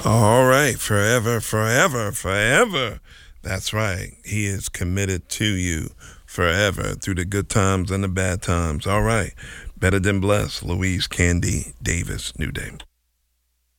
All right, forever, forever, forever. That's right. He is committed to you forever through the good times and the bad times. All right. Better than blessed. Louise Candy Davis, New Day.